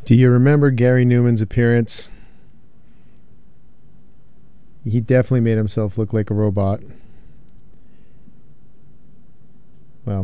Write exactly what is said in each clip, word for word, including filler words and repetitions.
Do you remember Gary Numan's appearance? He definitely made himself look like a robot. Well,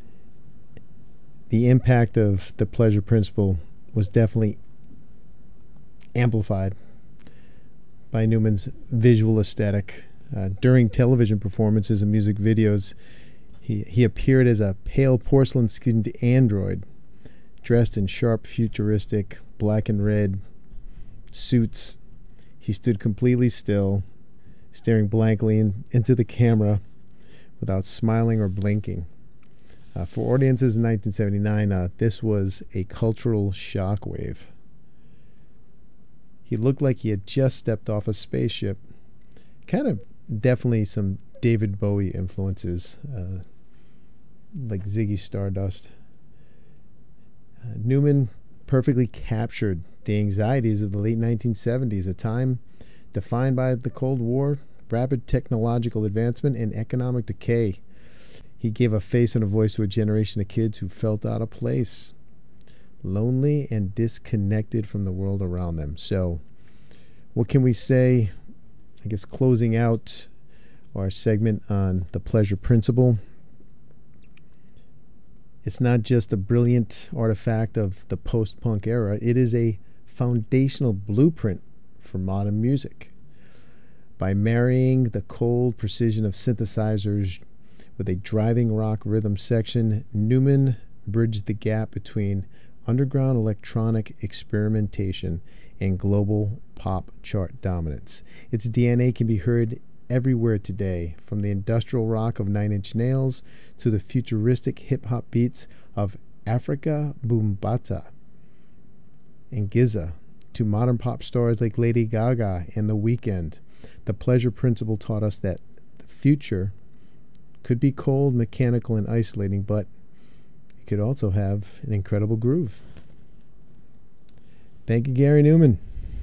the impact of the pleasure principle was definitely amplified by Numan's visual aesthetic. Uh, during television performances and music videos, he, he appeared as a pale porcelain-skinned android, dressed in sharp, futuristic black and red suits. He stood completely still, staring blankly in, into the camera without smiling or blinking. Uh, for audiences in nineteen seventy-nine, uh, this was a cultural shockwave. He looked like he had just stepped off a spaceship. Kind of definitely some David Bowie influences, uh, like Ziggy Stardust. Uh, Numan perfectly captured the anxieties of the late nineteen seventies, a time defined by the Cold War, rapid technological advancement, and economic decay. He gave a face and a voice to a generation of kids who felt out of place, lonely and disconnected from the world around them. So, what can we say? I guess closing out our segment on the pleasure principle. It's not just a brilliant artifact of the post-punk era. It is a foundational blueprint for modern music. By marrying the cold precision of synthesizers with a driving rock rhythm section, Numan bridged the gap between underground electronic experimentation and global pop chart dominance. Its D N A can be heard everywhere today, from the industrial rock of Nine Inch Nails to the futuristic hip-hop beats of Africa Bambaataa and Giza, to modern pop stars like Lady Gaga and The Weeknd. The pleasure principle taught us that the future could be cold, mechanical, and isolating, but it could also have an incredible groove. Thank you, Gary Numan.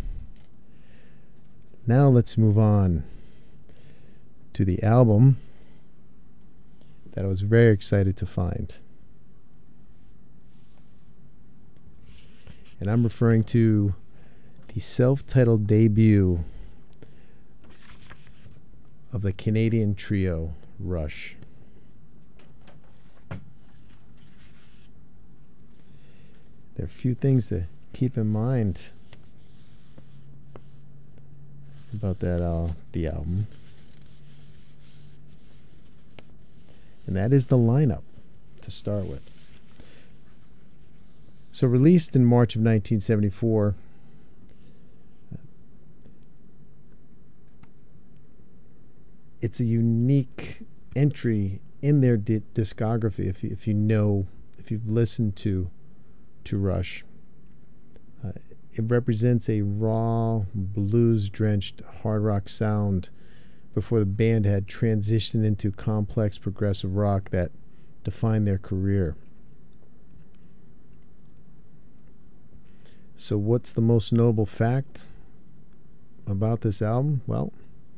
Now let's move on to the album that I was very excited to find. And I'm referring to the self-titled debut of the Canadian trio Rush. There are a few things to keep in mind about that uh, the album. And that is the lineup to start with. So released in March of nineteen seventy-four, it's a unique entry in their di- discography. If you, if you know, if you've listened to to Rush, uh, it represents a raw, blues-drenched hard rock sound before the band had transitioned into complex progressive rock that defined their career. So what's the most notable fact about this album? Well,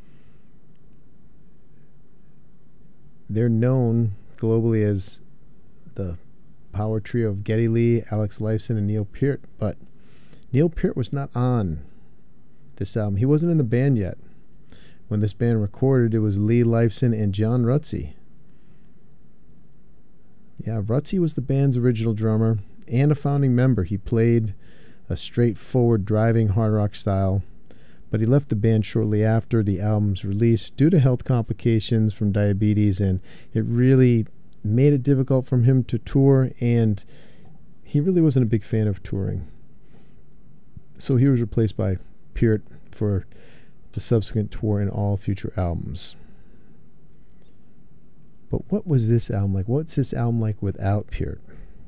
they're known globally as the power trio of Geddy Lee, Alex Lifeson, and Neil Peart, but Neil Peart was not on this album. He wasn't in the band yet. When this band recorded, it was Lee, Lifeson, and John Rutsey. Yeah, Rutsey was the band's original drummer and a founding member. He played a straightforward, driving hard rock style, but he left the band shortly after the album's release due to health complications from diabetes, and it really made it difficult for him to tour, and he really wasn't a big fan of touring. So he was replaced by Peart for the subsequent tour and all future albums. But what was this album like? What's this album like without Peart?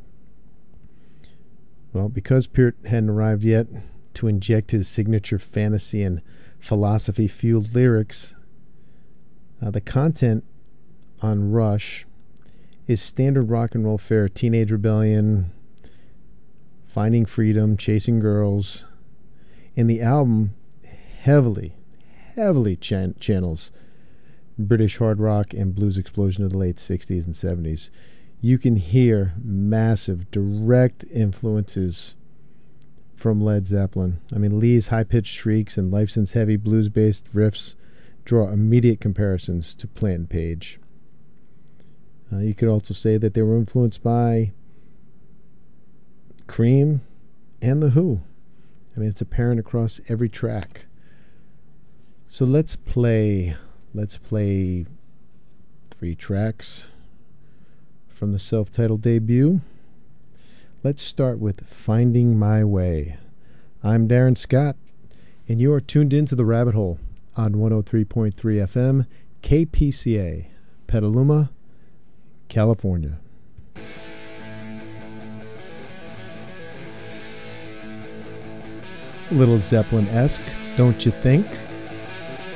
Well, because Peart hadn't arrived yet to inject his signature fantasy and philosophy-fueled lyrics, uh, the content on Rush is standard rock and roll fare: Teenage Rebellion, Finding Freedom, Chasing Girls. And the album heavily, heavily chan- channels British hard rock and blues explosion of the late sixties and seventies. You can hear massive direct influences from Led Zeppelin. I mean, Lee's high-pitched shrieks and Lifeson's heavy blues-based riffs draw immediate comparisons to Plant and Page. Uh, you could also say that they were influenced by Cream and The Who. I mean, it's apparent across every track. So let's play, let's play three tracks from the self-titled debut. Let's start with Finding My Way. I'm Darren Scott, and you are tuned into The Rabbit Hole on one oh three point three F M, K P C A, Petaluma, California. Little Zeppelin-esque, don't you think?